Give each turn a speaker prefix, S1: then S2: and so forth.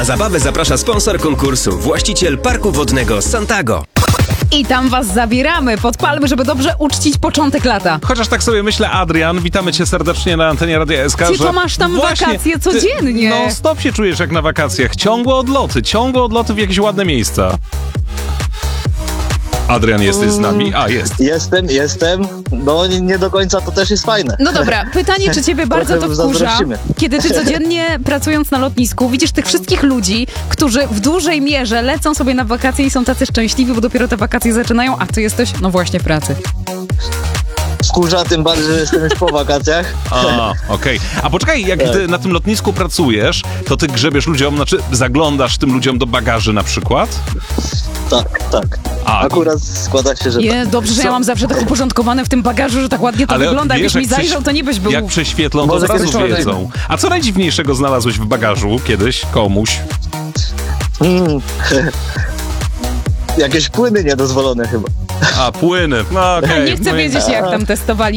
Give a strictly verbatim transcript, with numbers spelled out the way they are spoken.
S1: Na zabawę zaprasza sponsor konkursu, właściciel parku wodnego Santago.
S2: I tam was zabieramy pod palmy, żeby dobrze uczcić początek lata.
S3: Chociaż tak sobie myślę, Adrian, witamy cię serdecznie na antenie Radia S K.
S2: Ty
S3: że
S2: to masz tam
S3: właśnie
S2: wakacje
S3: ty
S2: codziennie.
S3: No stop się czujesz jak na wakacjach. Ciągłe odloty, ciągłe odloty w jakieś ładne miejsca. Adrian, jesteś z nami? A, jest.
S4: Jestem, jestem. No nie, nie do końca to też jest fajne.
S2: No dobra, pytanie, czy ciebie bardzo to
S4: Trochę
S2: wkurza,
S4: zazdrościmy.
S2: kiedy ty codziennie pracując na lotnisku widzisz tych wszystkich ludzi, którzy w dużej mierze lecą sobie na wakacje i są tacy szczęśliwi, bo dopiero te wakacje zaczynają, a ty jesteś, no właśnie, w pracy.
S4: Wkurza, tym bardziej, że jestem już po wakacjach.
S3: A, okej. A poczekaj, jak ty na tym lotnisku pracujesz, to ty grzebiesz ludziom, znaczy zaglądasz tym ludziom do bagaży na przykład?
S4: Tak, tak.
S3: A,
S4: Akurat składa się, że tak.
S2: Je, dobrze, że ja mam zawsze tak uporządkowane w tym bagażu, że tak ładnie to
S3: Ale
S2: wygląda.
S3: wiesz,
S2: Jakbyś mi
S3: jak
S2: zajrzał,
S3: prześ-
S2: to nie byś był...
S3: Jak prześwietlą, to od
S4: Może
S3: razu
S4: kiedyś
S3: wiedzą.
S4: pogadajmy.
S3: A co najdziwniejszego znalazłeś w bagażu kiedyś komuś?
S4: Mm. Jakieś płyny niedozwolone chyba.
S3: A, płyny. No, okej.
S2: Nie chcę
S3: No i-
S2: wiedzieć, jak tam testowali